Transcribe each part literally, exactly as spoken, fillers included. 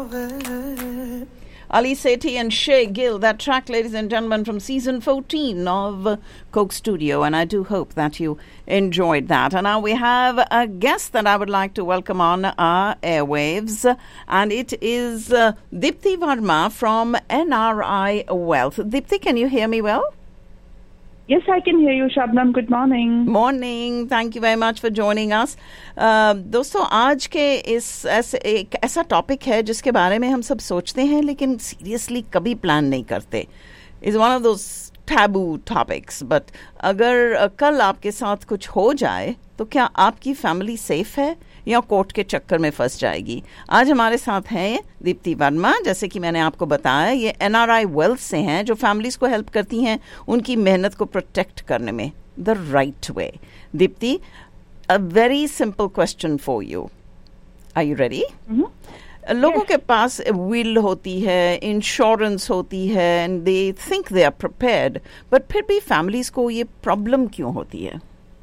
Ali Sethi and Shay Gill, that track, ladies and gentlemen, from season fourteen of uh, Coke Studio, and I do hope that you enjoyed that. And now we have a guest that I would like to welcome on our airwaves, and it is uh, Dipti Verma from N R I Wealth. Dipti, can you hear me well? Yes, I can hear you, Shabnam. Good morning. Morning. Thank you very much for joining us. Uh, दोस्तों, आज के इस ऐसे एक ऐसा topic है जिसके बारे में हम सब सोचते हैं लेकिन सीरियसली कभी प्लान नहीं करते. Is one of those taboo topics. But अगर uh, कल आपके साथ कुछ हो जाए तो क्या आपकी फैमिली सेफ है या कोर्ट के चक्कर में फंस जाएगी? आज हमारे साथ हैं दीप्ति वर्मा. जैसे कि मैंने आपको बताया, ये एनआरआई वेल्थ से हैं जो फैमिलीज को हेल्प करती हैं उनकी मेहनत को प्रोटेक्ट करने में the right way. Deepti, a very simple question for you. Are you ready? लोगों के पास विल होती है, इंश्योरेंस होती है, and they think they are prepared, but फिर भी फैमिलीज को ये प्रॉब्लम क्यों होती है?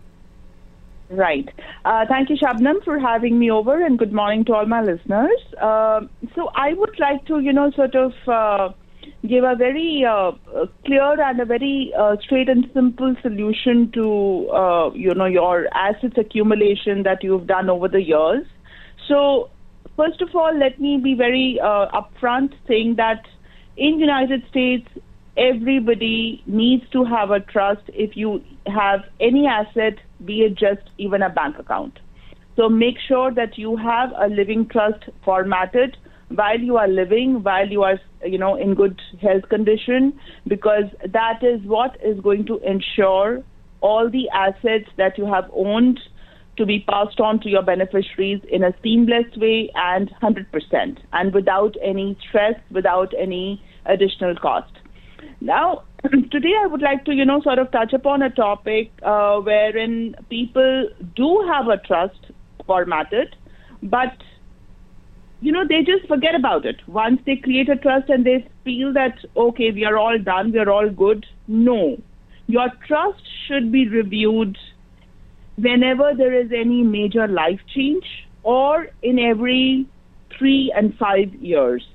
Right. Uh, thank you, Shabnam, for having me over, and good morning to all my listeners. Uh, so I would like to, you know, sort of uh, give a very uh, clear and a very uh, straight and simple solution to, uh, you know, your assets accumulation that you've done over the years. So first of all, let me be very uh, upfront saying that in the United States, everybody needs to have a trust if you have any asset, be it just even a bank account. So make sure that you have a living trust formatted while you are living, while you are, you know, in good health condition, because that is what is going to ensure all the assets that you have owned to be passed on to your beneficiaries in a seamless way and one hundred percent, and without any stress, without any additional cost. Now, today I would like to, you know, sort of touch upon a topic uh, wherein people do have a trust formatted, but, you know, they just forget about it. Once they create a trust and they feel that, okay, we are all done, we are all good. No. Your trust should be reviewed whenever there is any major life change or in every three and five years.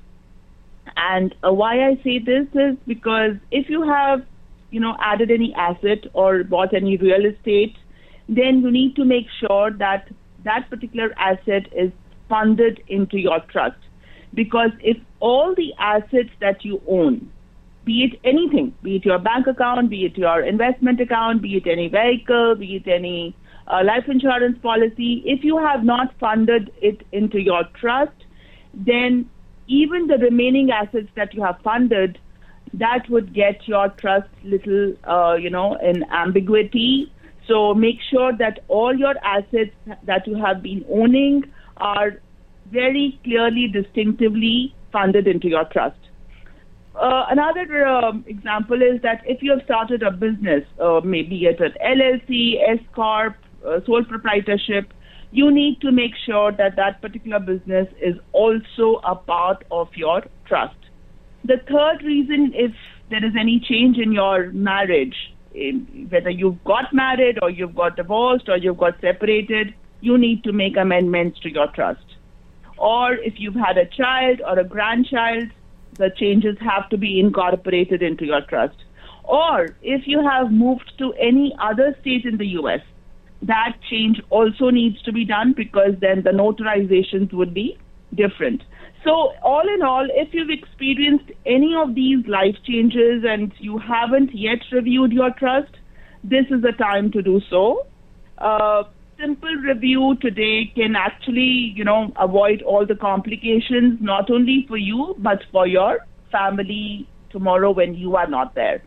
And uh, why I say this is because if you have, you know, added any asset or bought any real estate, then you need to make sure that that particular asset is funded into your trust. Because if all the assets that you own, be it anything, be it your bank account, be it your investment account, be it any vehicle, be it any uh, life insurance policy, if you have not funded it into your trust, then even the remaining assets that you have funded, that would get your trust little, uh, you know, in ambiguity. So make sure that all your assets that you have been owning are very clearly, distinctively funded into your trust. Uh, another um, example is that if you have started a business, uh, maybe it's an L L C, S Corp, uh, sole proprietorship, you need to make sure that that particular business is also a part of your trust. The third reason, if there is any change in your marriage, in whether you've got married or you've got divorced or you've got separated, you need to make amendments to your trust. Or if you've had a child or a grandchild, the changes have to be incorporated into your trust. Or if you have moved to any other state in the U S, that change also needs to be done because then the notarizations would be different. So all in all, if you've experienced any of these life changes and you haven't yet reviewed your trust, this is the time to do so. Uh, simple review today can actually, you know, avoid all the complications, not only for you, but for your family tomorrow when you are not there.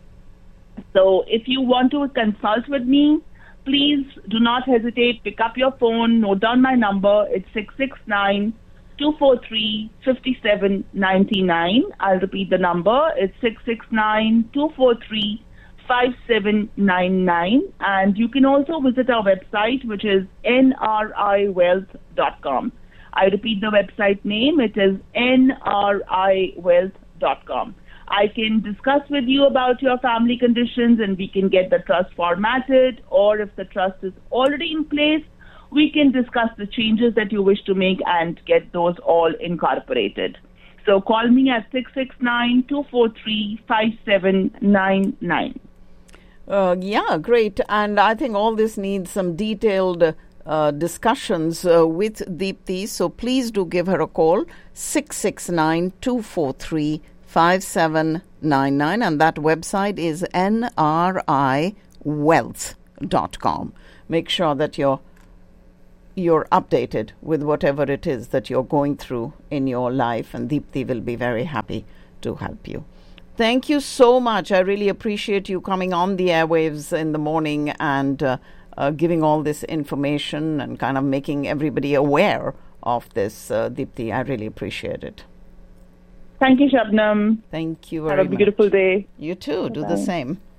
So if you want to consult with me, please do not hesitate. Pick up your phone, note down my number. It's six six nine, two four three, five seven nine nine. I'll repeat the number. It's six six nine, two four three, five seven nine nine. And you can also visit our website, which is N R I wealth dot com. I repeat the website name. It is N R I wealth dot com. I can discuss with you about your family conditions and we can get the trust formatted, or if the trust is already in place, we can discuss the changes that you wish to make and get those all incorporated. So call me at six six nine, two four three, five seven nine nine. Uh, yeah, great. And I think all this needs some detailed uh, discussions uh, with Deepti. So please do give her a call, six six nine, two four three, five seven nine nine. And that website is N R I wealth dot com. Make sure that you're you're updated with whatever it is that you're going through in your life, and Deepti will be very happy to help you. Thank you so much. I really appreciate you coming on the airwaves in the morning and uh, uh, giving all this information and kind of making everybody aware of this, uh, Deepti. I really appreciate it. Thank you, Shabnam. Thank you very much. Have a beautiful day. You too. Do Bye-bye. the same.